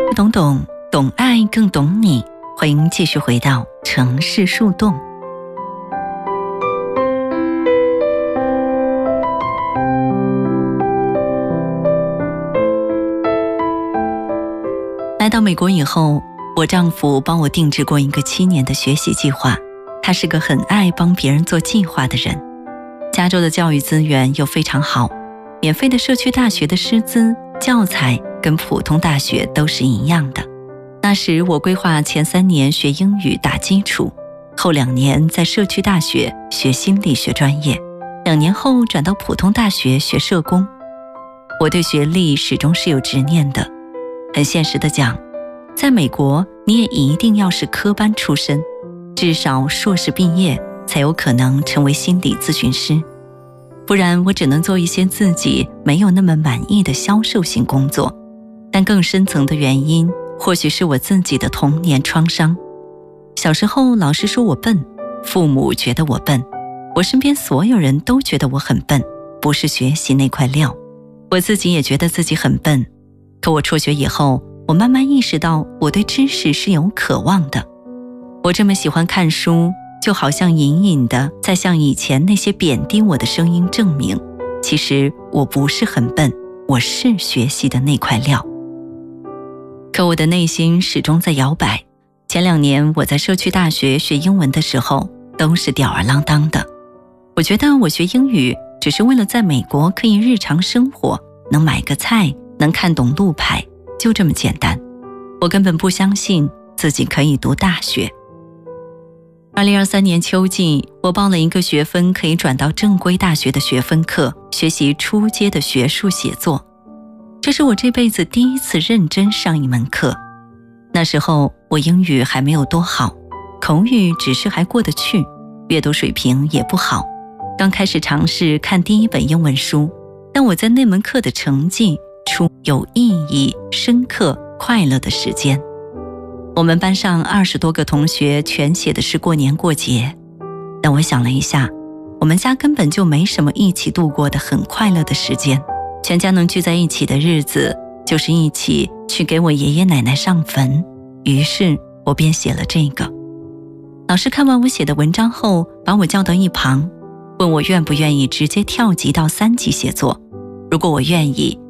懂懂，懂爱更懂你。欢迎继续回到城市树洞。来到美国以后，我丈夫帮我定制过一个7年的学习计划。他是个很爱帮别人做计划的人。加州的教育资源又非常好，免费的社区大学的师资、教材跟普通大学都是一样的。那时我规划前3年学英语打基础，后2年在社区大学学心理学专业，2年后转到普通大学学社工。我对学历始终是有执念的。很现实的讲，在美国你也一定要是科班出身，至少硕士毕业才有可能成为心理咨询师，不然我只能做一些自己没有那么满意的销售性工作。但更深层的原因，或许是我自己的童年创伤。小时候老师说我笨，父母觉得我笨，我身边所有人都觉得我很笨，不是学习那块料。我自己也觉得自己很笨，可我辍学以后，我慢慢意识到我对知识是有渴望的。我这么喜欢看书，就好像隐隐的在向以前那些贬低我的声音证明，其实我不是很笨，我是学习的那块料。可我的内心始终在摇摆。前2年我在社区大学学英文的时候，都是吊儿郎当的。我觉得我学英语只是为了在美国可以日常生活，能买个菜，能看懂路牌，就这么简单。我根本不相信自己可以读大学。2023年秋季，我报了一个学分可以转到正规大学的学分课，学习初阶的学术写作。这是我这辈子第一次认真上一门课。那时候我英语还没有多好，口语只是还过得去，阅读水平也不好。刚开始尝试看第1本英文书，但我在那门课的成绩出有意义、深刻、快乐的时间。我们班上20多个同学全写的是过年过节，但我想了一下，我们家根本就没什么一起度过的很快乐的时间，全家能聚在一起的日子就是一起去给我爷爷奶奶上坟。于是我便写了这个。老师看完我写的文章后，把我叫到一旁，问我愿不愿意直接跳级到3级写作。如果我愿意，